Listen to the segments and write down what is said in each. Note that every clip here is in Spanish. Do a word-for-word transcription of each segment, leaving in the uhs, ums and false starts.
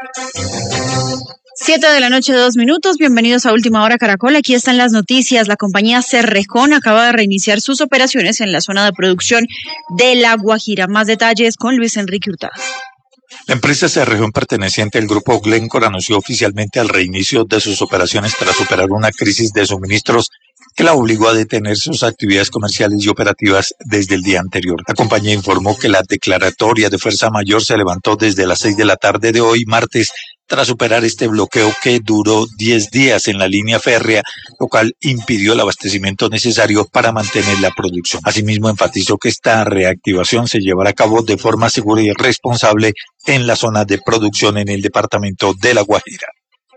Siete de la noche, dos minutos. Bienvenidos a Última Hora Caracol. Aquí están las noticias. La compañía Cerrejón acaba de reiniciar sus operaciones en la zona de producción de La Guajira. Más detalles con Luis Enrique Hurtado. La empresa Cerrejón, perteneciente al grupo Glencore, anunció oficialmente el reinicio de sus operaciones tras superar una crisis de suministros que la obligó a detener sus actividades comerciales y operativas desde el día anterior. La compañía informó que la declaratoria de fuerza mayor se levantó desde las seis de la tarde de hoy, martes, tras superar este bloqueo que duró diez días en la línea férrea, lo cual impidió el abastecimiento necesario para mantener la producción. Asimismo, enfatizó que esta reactivación se llevará a cabo de forma segura y responsable en la zona de producción en el departamento de La Guajira.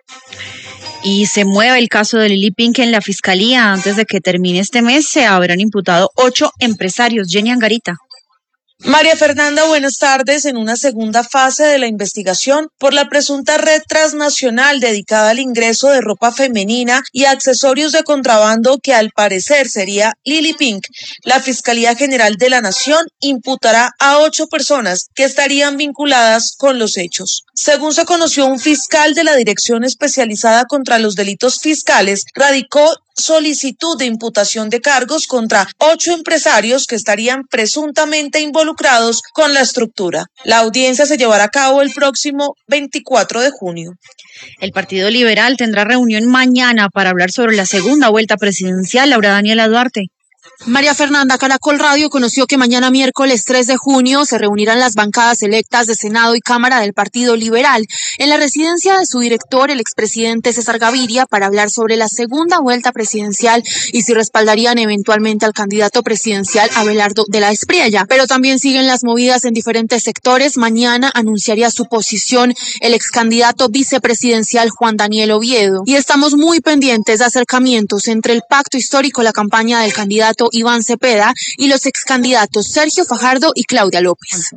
Y se mueve el caso de Lili Pink en la Fiscalía. Antes de que termine este mes, se habrán imputado ocho empresarios. Jenny Angarita. María Fernanda, buenas tardes. En una segunda fase de la investigación por la presunta red transnacional dedicada al ingreso de ropa femenina y accesorios de contrabando que al parecer sería Lili Pink, la Fiscalía General de la Nación imputará a ocho personas que estarían vinculadas con los hechos. Según se conoció, un fiscal de la Dirección Especializada contra los Delitos Fiscales radicó solicitud de imputación de cargos contra ocho empresarios que estarían presuntamente involucrados con la estructura. La audiencia se llevará a cabo el próximo veinticuatro de junio. El Partido Liberal tendrá reunión mañana para hablar sobre la segunda vuelta presidencial. Laura Daniela Duarte. María Fernanda, Caracol Radio conoció que mañana miércoles tres de junio se reunirán las bancadas electas de Senado y Cámara del Partido Liberal en la residencia de su director, el expresidente César Gaviria, para hablar sobre la segunda vuelta presidencial y si respaldarían eventualmente al candidato presidencial Abelardo de la Espriella. Pero también siguen las movidas en diferentes sectores. Mañana anunciaría su posición el excandidato vicepresidencial Juan Daniel Oviedo. Y estamos muy pendientes de acercamientos entre el pacto histórico, la campaña del candidato Iván Cepeda y los excandidatos Sergio Fajardo y Claudia López.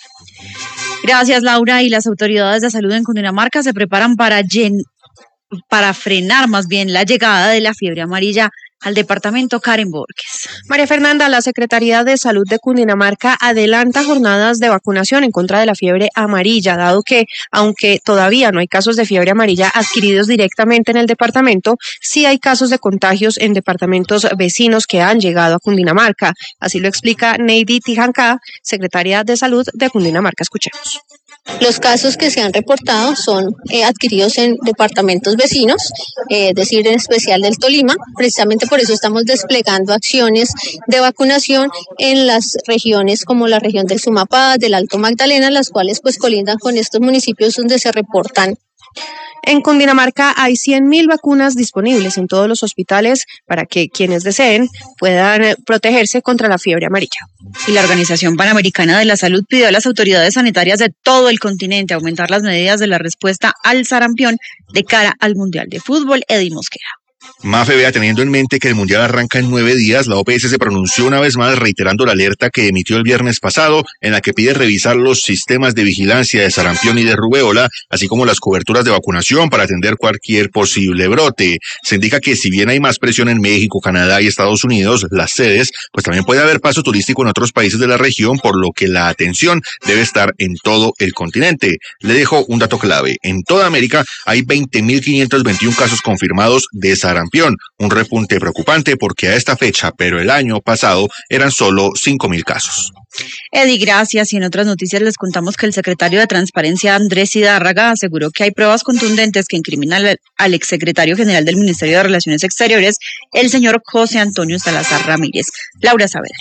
Gracias, Laura. Y las autoridades de salud en Cundinamarca se preparan para, llen... para frenar más bien la llegada de la fiebre amarilla al departamento. Karen Borges. María Fernanda, la Secretaría de Salud de Cundinamarca adelanta jornadas de vacunación en contra de la fiebre amarilla, dado que, aunque todavía no hay casos de fiebre amarilla adquiridos directamente en el departamento, sí hay casos de contagios en departamentos vecinos que han llegado a Cundinamarca. Así lo explica Neidy Tijancá, secretaria de Salud de Cundinamarca. Escuchemos. Los casos que se han reportado son eh, adquiridos en departamentos vecinos, eh, es decir, en especial del Tolima. Precisamente por eso estamos desplegando acciones de vacunación en las regiones como la región del Sumapaz, del Alto Magdalena, las cuales pues colindan con estos municipios donde se reportan. En Cundinamarca hay cien mil vacunas disponibles en todos los hospitales para que quienes deseen puedan protegerse contra la fiebre amarilla. Y la Organización Panamericana de la Salud pidió a las autoridades sanitarias de todo el continente aumentar las medidas de la respuesta al sarampión de cara al Mundial de Fútbol. Eddie Mosquera. Mafe, vea, teniendo en mente que el Mundial arranca en nueve días, la O P S se pronunció una vez más reiterando la alerta que emitió el viernes pasado, en la que pide revisar los sistemas de vigilancia de sarampión y de rubéola, así como las coberturas de vacunación para atender cualquier posible brote. Se indica que si bien hay más presión en México, Canadá y Estados Unidos, las sedes, pues también puede haber paso turístico en otros países de la región, por lo que la atención debe estar en todo el continente. Le dejo un dato clave. En toda América hay veinte mil quinientos veintiún casos confirmados de sarampión. Sarampión, un repunte preocupante porque a esta fecha, pero el año pasado, eran solo cinco mil casos. Eddie, gracias. Y en otras noticias les contamos que el secretario de Transparencia, Andrés Hidárraga, aseguró que hay pruebas contundentes que incriminan al, al exsecretario general del Ministerio de Relaciones Exteriores, el señor José Antonio Salazar Ramírez. Laura Saavedra.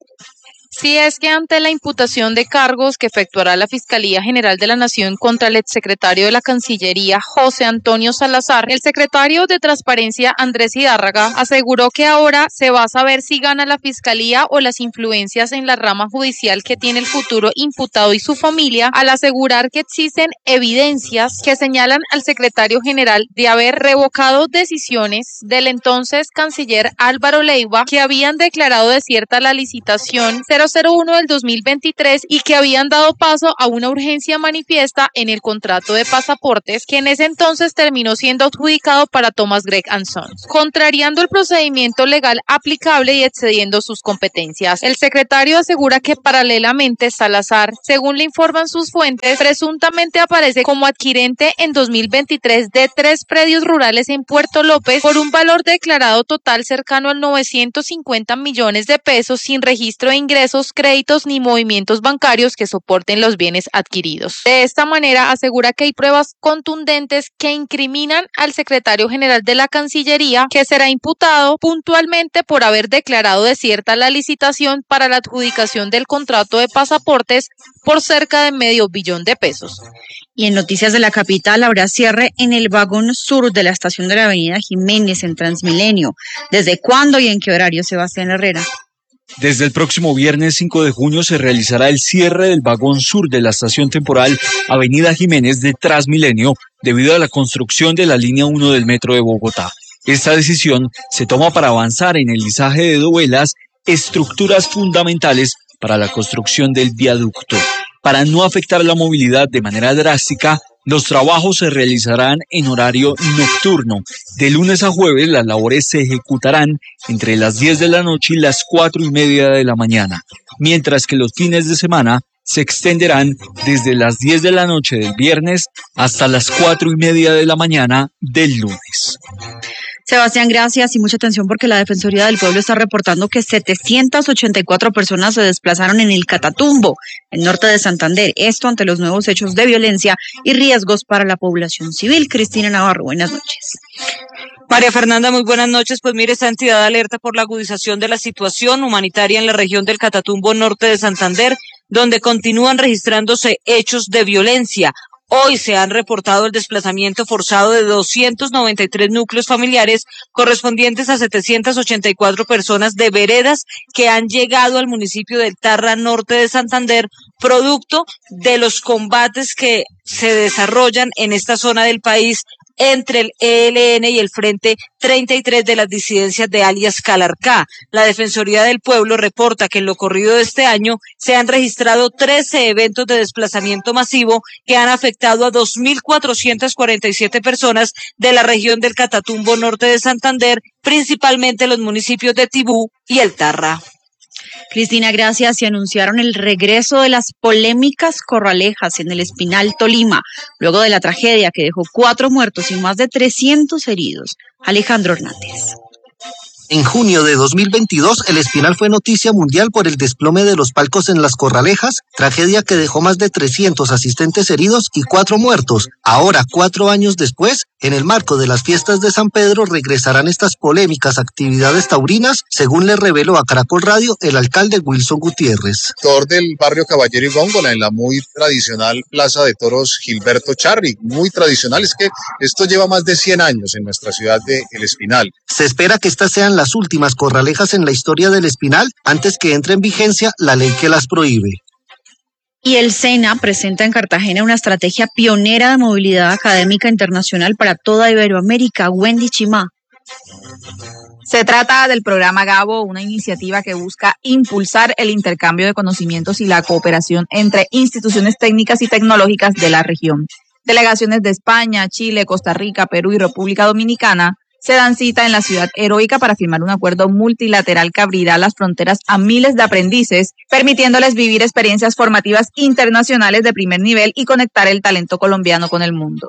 Si es que ante la imputación de cargos que efectuará la Fiscalía General de la Nación contra el exsecretario de la Cancillería, José Antonio Salazar, el secretario de Transparencia, Andrés Hidárraga, aseguró que ahora se va a saber si gana la Fiscalía o las influencias en la rama judicial que tiene el futuro imputado y su familia, al asegurar que existen evidencias que señalan al secretario general de haber revocado decisiones del entonces canciller Álvaro Leiva que habían declarado desierta la licitación cero cero uno del dos mil veintitrés y que habían dado paso a una urgencia manifiesta en el contrato de pasaportes que en ese entonces terminó siendo adjudicado para Thomas Gregg and Sons, contrariando el procedimiento legal aplicable y excediendo sus competencias. El secretario asegura que paralelamente Salazar, según le informan sus fuentes, presuntamente aparece como adquirente en dos mil veintitrés de tres predios rurales en Puerto López por un valor declarado total cercano a novecientos cincuenta millones de pesos sin registro de ingresos, créditos ni movimientos bancarios que soporten los bienes adquiridos. De esta manera asegura que hay pruebas contundentes que incriminan al secretario general de la Cancillería, que será imputado puntualmente por haber declarado desierta la licitación para la adjudicación del contrato de pasaportes por cerca de medio billón de pesos. Y en noticias de la capital habrá cierre en el vagón sur de la estación de la avenida Jiménez en Transmilenio. ¿Desde cuándo y en qué horario, Sebastián Herrera? Desde el próximo viernes cinco de junio se realizará el cierre del vagón sur de la estación temporal Avenida Jiménez de Transmilenio debido a la construcción de la línea uno del metro de Bogotá. Esta decisión se toma para avanzar en el izaje de dovelas, estructuras fundamentales para la construcción del viaducto. Para no afectar la movilidad de manera drástica, los trabajos se realizarán en horario nocturno. De lunes a jueves las labores se ejecutarán entre las diez de la noche y las cuatro y media de la mañana, mientras que los fines de semana se extenderán desde las diez de la noche del viernes hasta las cuatro y media de la mañana del lunes. Sebastián, gracias y mucha atención porque la Defensoría del Pueblo está reportando que setecientas ochenta y cuatro personas se desplazaron en el Catatumbo, en norte de Santander. Esto ante los nuevos hechos de violencia y riesgos para la población civil. Cristina Navarro, buenas noches. María Fernanda, muy buenas noches. Pues mire, esta entidad alerta por la agudización de la situación humanitaria en la región del Catatumbo norte de Santander, donde continúan registrándose hechos de violencia. Hoy se han reportado el desplazamiento forzado de doscientos noventa y tres núcleos familiares correspondientes a setecientas ochenta y cuatro personas de veredas que han llegado al municipio del Tarra norte de Santander, producto de los combates que se desarrollan en esta zona del país entre el E L N y el Frente treinta y tres de las disidencias de alias Calarcá. La Defensoría del Pueblo reporta que en lo corrido de este año se han registrado trece eventos de desplazamiento masivo que han afectado a dos mil cuatrocientas cuarenta y siete personas de la región del Catatumbo norte de Santander, principalmente los municipios de Tibú y El Tarra. Cristina, gracias. Y anunciaron el regreso de las polémicas corralejas en el Espinal, Tolima, luego de la tragedia que dejó cuatro muertos y más de trescientos heridos. Alejandro Hernández. En junio de dos mil veintidós, el Espinal fue noticia mundial por el desplome de los palcos en las corralejas, tragedia que dejó más de trescientos asistentes heridos y cuatro muertos. Ahora, cuatro años después, en el marco de las fiestas de San Pedro, regresarán estas polémicas actividades taurinas, según le reveló a Caracol Radio el alcalde Wilson Gutiérrez. Actor del barrio Caballero y Góngola, en la muy tradicional Plaza de Toros Gilberto Charri, muy tradicional, es que esto lleva más de cien años en nuestra ciudad de El Espinal. Se espera que estas sean las últimas corralejas en la historia del Espinal antes que entre en vigencia la ley que las prohíbe. Y el SENA presenta en Cartagena una estrategia pionera de movilidad académica internacional para toda Iberoamérica. Wendy Chimá. Se trata del programa Gabo, una iniciativa que busca impulsar el intercambio de conocimientos y la cooperación entre instituciones técnicas y tecnológicas de la región. Delegaciones de España, Chile, Costa Rica, Perú y República Dominicana se dan cita en la ciudad heroica para firmar un acuerdo multilateral que abrirá las fronteras a miles de aprendices, permitiéndoles vivir experiencias formativas internacionales de primer nivel y conectar el talento colombiano con el mundo.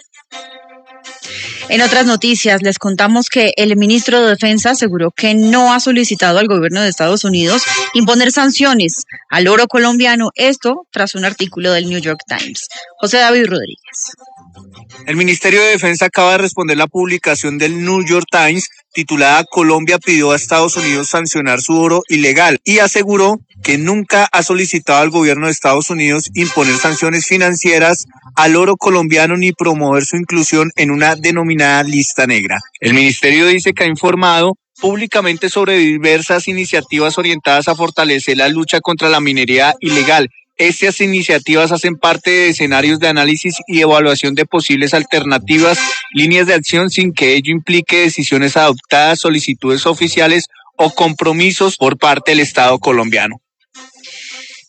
En otras noticias, les contamos que el ministro de Defensa aseguró que no ha solicitado al gobierno de Estados Unidos imponer sanciones al oro colombiano, esto tras un artículo del New York Times. José David Rodríguez. El Ministerio de Defensa acaba de responder la publicación del New York Times titulada Colombia pidió a Estados Unidos sancionar su oro ilegal y aseguró que nunca ha solicitado al gobierno de Estados Unidos imponer sanciones financieras al oro colombiano ni promover su inclusión en una denominada lista negra. El ministerio dice que ha informado públicamente sobre diversas iniciativas orientadas a fortalecer la lucha contra la minería ilegal. Estas iniciativas hacen parte de escenarios de análisis y evaluación de posibles alternativas, líneas de acción sin que ello implique decisiones adoptadas, solicitudes oficiales o compromisos por parte del Estado colombiano.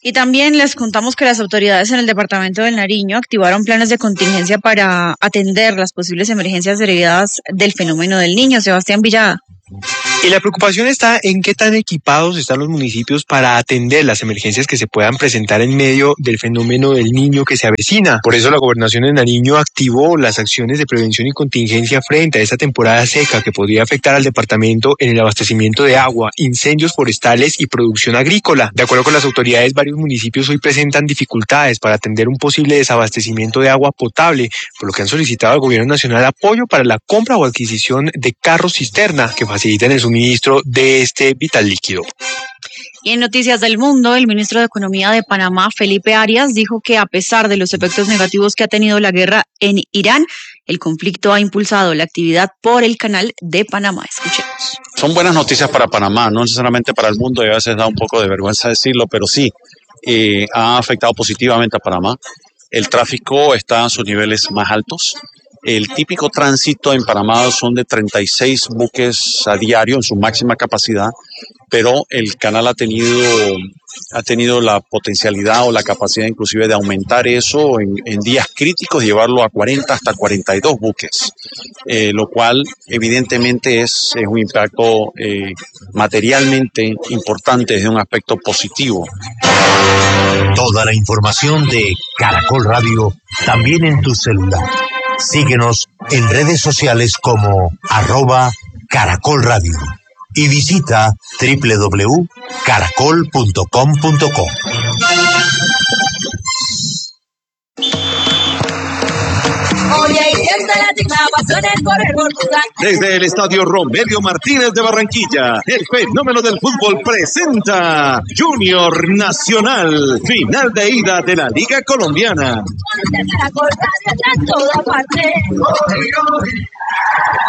Y también les contamos que las autoridades en el departamento del Nariño activaron planes de contingencia para atender las posibles emergencias derivadas del fenómeno del Niño. Sebastián Villada. Y la preocupación está en qué tan equipados están los municipios para atender las emergencias que se puedan presentar en medio del fenómeno del Niño que se avecina. Por eso la Gobernación de Nariño activó las acciones de prevención y contingencia frente a esta temporada seca que podría afectar al departamento en el abastecimiento de agua, incendios forestales y producción agrícola. De acuerdo con las autoridades, varios municipios hoy presentan dificultades para atender un posible desabastecimiento de agua potable, por lo que han solicitado al Gobierno Nacional apoyo para la compra o adquisición de carros cisterna que faciliten el suministro de este vital líquido. Y en Noticias del Mundo, el ministro de Economía de Panamá, Felipe Arias, dijo que a pesar de los efectos negativos que ha tenido la guerra en Irán, el conflicto ha impulsado la actividad por el Canal de Panamá. Escuchemos. Son buenas noticias para Panamá, no necesariamente para el mundo, y a veces da un poco de vergüenza decirlo, pero sí, eh, ha afectado positivamente a Panamá. El tráfico está a sus niveles más altos. El típico tránsito en Panamá son de treinta y seis buques a diario en su máxima capacidad, pero el canal ha tenido, ha tenido la potencialidad o la capacidad inclusive de aumentar eso en, en días críticos, llevarlo a cuarenta hasta cuarenta y dos buques, eh, lo cual evidentemente es, es un impacto eh, materialmente importante desde un aspecto positivo. Toda la información de Caracol Radio también en tu celular. Síguenos en redes sociales como arroba Caracol Radio y visita doble u doble u doble u punto caracol punto com punto co. Desde el Estadio Romelio Martínez de Barranquilla, el fenómeno del fútbol presenta Junior Nacional, final de ida de la Liga Colombiana.